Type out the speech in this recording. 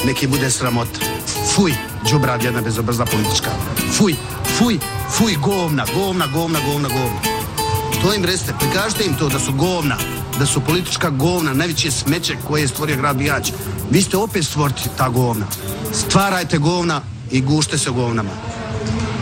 neki bude sramota. Fuj, đubrad jedna bezobrazna politička. Fuj, govna. To im recite, prikažite im to da su govna, da su politička govna, najveće smeće koje je stvorio grad Bihać. Vi ste opet stvoriti ta govna. Stvarajte govna i gušte se govnama.